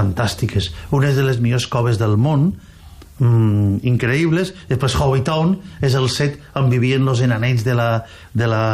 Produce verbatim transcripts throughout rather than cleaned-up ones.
fantàstiques, unes de les millors coves del món, mm, increïbles. Després Howitown és el set on vivien els enanets de la de la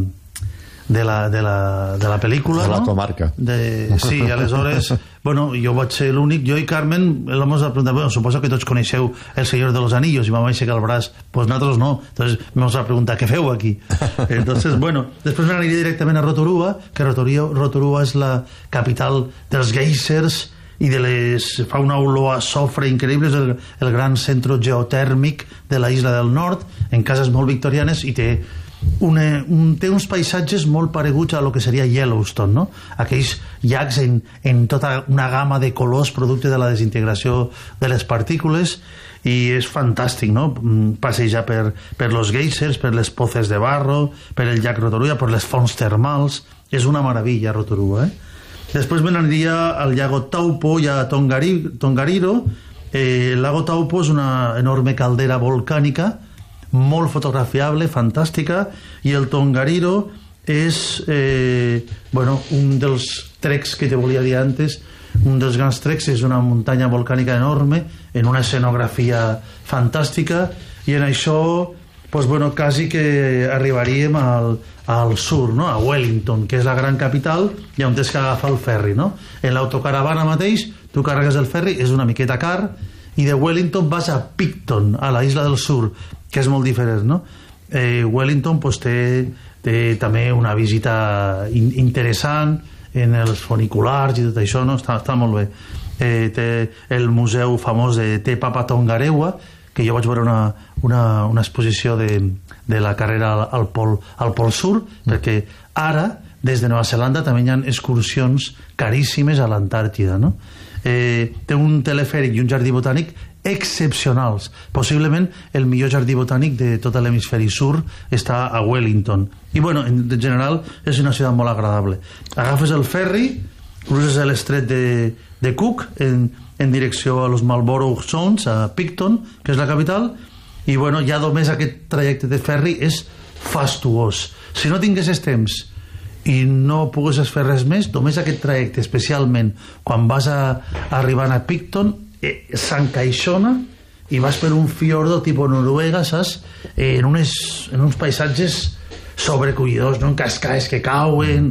de la, de la, de la pel·lícula, de la no? comarca de, sí, aleshores bueno, jo vaig ser l'únic, jo i Carmen l'hemos de preguntar, bueno, suposo que tots coneixeu El Señor de los Anillos, i vam aixecar el braç, pues nosaltres no, entonces m'hemos de preguntar què feu aquí. Entonces, bueno, després m'aniria directament a Rotorua, que Rotorua, Rotorua és la capital dels geysers i de les, fa una olor a sofre increïble, és el, el gran centre geotèrmic de la isla del nord, en cases molt victorianes, i té Una, un, té uns paisatges molt pareguts a lo que seria Yellowstone, no? Aquells llacs en, en tota una gamma de colors producte de la desintegració de les partícules, i és fantàstic, no? Passejar per, per los geysers, per les pozas de barro, per el llac Rotorua, per les fonts termals. És una meravella Rotorua, eh? Després me n'aniria al llago Taupo i a Tongariro. Tongariro. Eh, el lago Taupo és una enorme caldera volcànica molt fotografiable, fantàstica, i el Tongariro és eh, bueno, un dels trecs que te volia dir antes, un dels grans trecs, és una muntanya volcànica enorme en una escenografia fantàstica, i en això pues, bueno, quasi que arribaríem al, al sur, no? A Wellington, que és la gran capital, i on tens que agafar el ferri, no? En l'autocaravana mateix tu carregues el ferri, és una miqueta car, i de Wellington vas a Picton, a la isla del sur, que és molt diferent, no? Eh, Wellington pues, té, té també una visita in interessant en els funiculars i tot això, no? Està, està molt bé. Eh, té el museu famós de Te Papa Tongarewa, que jo vaig veure una, una, una exposició de, de la carrera al, al, pol, al pol sur, mm. perquè ara, des de Nova Zelanda, també hi ha excursions caríssimes a l'Antàrtida, no? Eh, té un telefèric i un jardí botànic excepcionals. Possiblement el millor jardí botànic de tot l'hemisferi sur està a Wellington. I bueno, en general és una ciutat molt agradable. Agafes el ferri, cruces l'estret de, de Cook en, en direcció a los Marlborough Sounds, a Picton, que és la capital, i bueno, ja només aquest trajecte de ferri és fastuós. Si no tinguessis temps i no poguessis fer res més, només aquest trajecte, especialment quan vas a, a arribar a Picton, eh, s'encaixona i vas per un fiordo tipus Noruega, saps? Eh, en, unes, en uns paisatges sobrecollidors, no? En cascades que cauen,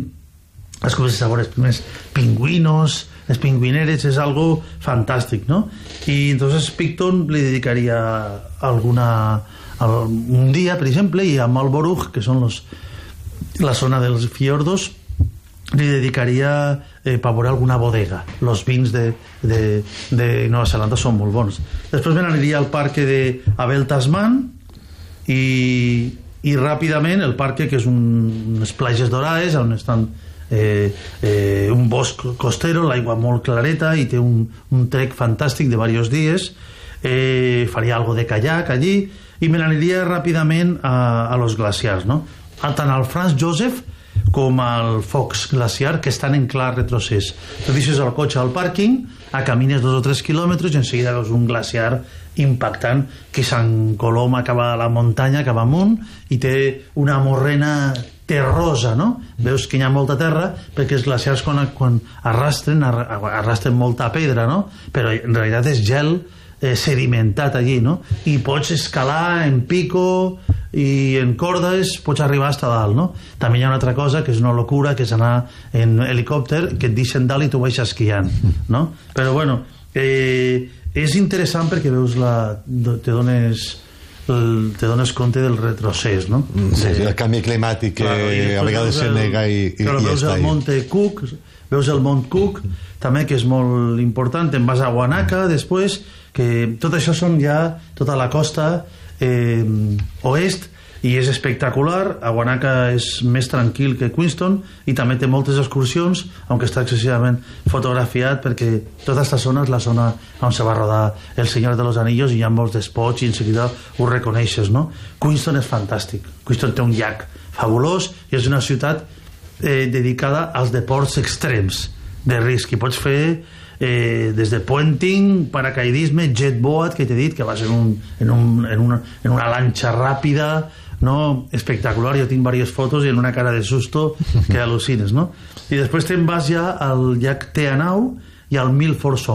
es comences a veure els primers pingüinos, les pingüineres, és algo fantàstic, no? I entonces Picton li dedicaria alguna, un dia, per exemple, i a Marlborough, que són los la zona dels fiordos, li dedicaria eh, per veure alguna bodega. Els vins de, de, de Nova Zelanda són molt bons. Després me n'aniria al parque de Abel Tasman i, i ràpidament el parque, que és un, unes platges dorades on estan eh, eh, un bosc costero, l'aigua molt clareta, i té un, un trek fantàstic de diversos dies. Eh, faria algo de kayak allí i me n'aniria ràpidament a, a los glaciars, no? Tant al Franz Josef com al Fox Glaciar, que estan en clar retrocés. Tu deixes el cotxe al pàrquing, a camines dos o tres quilòmetres i en seguida veus un glaciar impactant que s'encoloma cap a la muntanya, cap amunt, i té una morrena terrosa, no? Veus que hi ha molta terra, perquè els glaciars quan, quan arrastren, arrastren molta pedra, no? Però en realitat és gel eh, sedimentat allí, no? I pots escalar en pico i en cordes, pots arribar fins a dalt, no? També hi ha una altra cosa que és una locura, que és anar en helicòpter, que et deixen dalt i tu baixes esquiant, no? Però bueno, eh, és interessant perquè veus la, te dones el, te dones compte del retrocés, no? Sí, sí, el canvi climàtic que claro, a vegades se nega i, i, claro, i veus està el Monte Cook, veus el Mont Cook també, que és molt important. Te'n vas a Wanaka després, que tot això són ja tota la costa eh, oest, i és espectacular. A Wanaka és més tranquil que Queenstown i també té moltes excursions, aunque està excessivament fotografiat, perquè tota aquesta zona és la zona on se va rodar El Señor de los Anillos i hi ha molts despots i en seguida ho reconeixes, no? Queenstown és fantàstic. Queenstown té un llac fabulós i és una ciutat eh, dedicada als deports extrems de risc, i pots fer eh, des de puenting, paracaidisme, jetboat, que t'he dit, que vas en, un, en, un, en, una, en una lanxa ràpida, no? Espectacular. Jo tinc diverses fotos i en una cara de susto que al·lucines, no? I després te'n vas ja al llac Te Anau i al Milford Sound.